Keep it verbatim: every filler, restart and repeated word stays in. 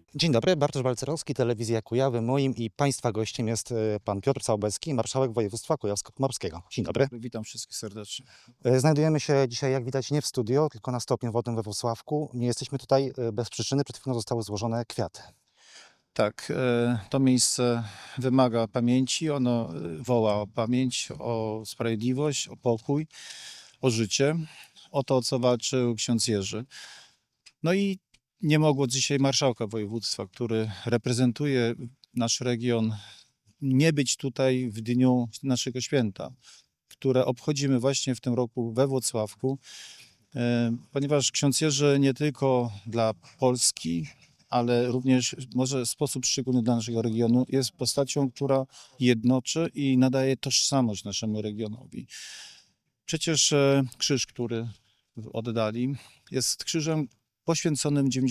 Dzień dobry, Bartosz Balcerowski, Telewizja Kujawy. Moim i Państwa gościem jest e, pan Piotr Całobecki, marszałek województwa kujawsko-pomorskiego. Dzień dobry. Dobry, witam wszystkich serdecznie. E, Znajdujemy się dzisiaj, jak widać, nie w studio, tylko na stopniu wodnym we Włocławku. Nie jesteśmy tutaj e, bez przyczyny, przed chwilą zostały złożone kwiaty. Tak, e, to miejsce wymaga pamięci, ono e, woła o pamięć, o sprawiedliwość, o pokój, o życie, o to, o co walczył ksiądz Jerzy. No i nie mogło dzisiaj marszałka województwa, który reprezentuje nasz region, nie być tutaj w dniu naszego święta, które obchodzimy właśnie w tym roku we Włocławku, e, ponieważ ksiądz Jerzy nie tylko dla Polski, ale również może w sposób szczególny dla naszego regionu jest postacią, która jednoczy i nadaje tożsamość naszemu regionowi. Przecież e, krzyż, który oddali, jest krzyżem poświęconym